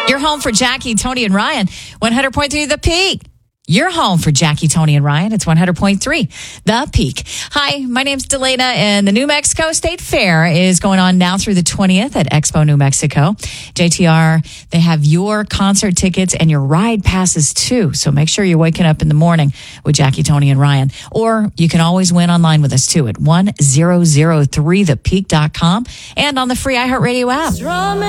You're home for Jackie, Tony, and Ryan. 100.3 The Peak. You're home for Jackie, Tony, and Ryan. It's 100.3 The Peak. Hi, my name's Delana, and the New Mexico State Fair is going on now through the 20th at Expo New Mexico. JTR, they have your concert tickets and your ride passes too. So make sure you're waking up in the morning with Jackie, Tony, and Ryan. Or you can always win online with us too at 1003thepeak.com and on the free iHeartRadio app.